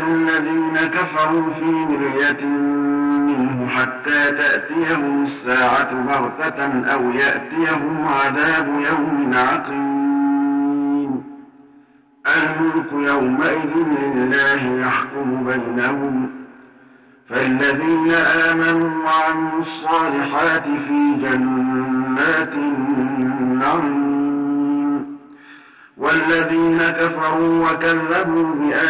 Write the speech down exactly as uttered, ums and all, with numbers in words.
يزال الذين كفروا في مرية منه حتى تأتيهم الساعة بغتة أو يأتيهم عذاب يوم عقيم الملك يومئذ لله يحكم بينهم فالذين آمنوا وعملوا الصالحات في جنات النعيم والذين كفروا وكذبوا بآياتنا